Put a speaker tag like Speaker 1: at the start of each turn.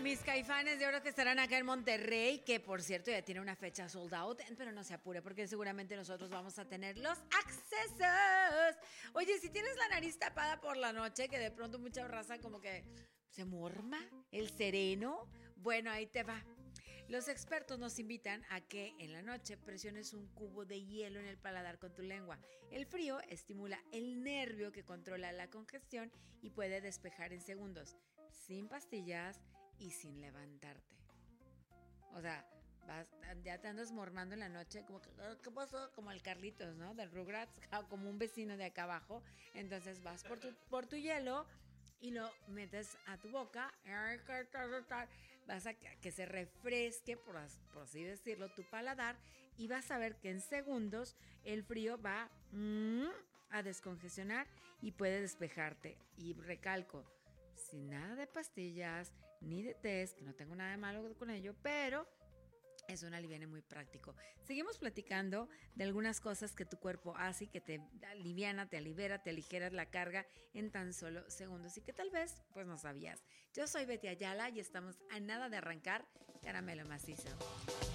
Speaker 1: mis Caifanes de Oro que estarán acá en Monterrey, que por cierto ya tiene una fecha sold out, pero no se apure porque seguramente nosotros vamos a tener los accesos. Oye, si tienes la nariz tapada por la noche, que de pronto mucha raza como que se morma, el sereno, bueno, ahí te va. Los expertos nos invitan a que en la noche presiones un cubo de hielo en el paladar con tu lengua. El frío estimula el nervio que controla la congestión y puede despejar en segundos, sin pastillas y sin levantarte. O sea, ya te andas mormando en la noche, como que, ¿qué pasó? Como el Carlitos, ¿no? Del Rugrats, como un vecino de acá abajo. Entonces vas por tu hielo y lo metes a tu boca, vas a que se refresque, por así decirlo, tu paladar, y vas a ver que en segundos el frío va a descongestionar y puede despejarte. Y recalco, sin nada de pastillas ni de test, que no tengo nada de malo con ello, pero es un aliviane muy práctico. Seguimos platicando de algunas cosas que tu cuerpo hace y que te aliviana, te libera, te aligeras la carga en tan solo segundos y que tal vez pues no sabías. Yo soy Betty Ayala y estamos a nada de arrancar Caramelo Macizo.